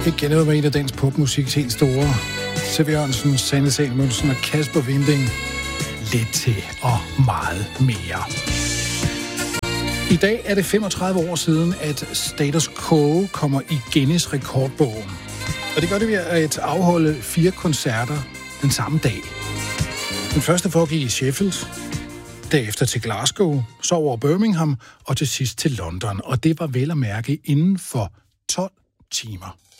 Ikke noget med en af dansk popmusiks helt store. C.V. Jørgensen, Sanne Salomonsen og Kasper Winding. Lidt til og meget mere. I dag er det 35 år siden, at Status Quo kommer i Guinness rekordbogen. Og det gør det ved at afholde 4 koncerter den samme dag. Den første foregik i Sheffield, derefter til Glasgow, så over Birmingham og til sidst til London. Og det var vel at mærke inden for 12 timer.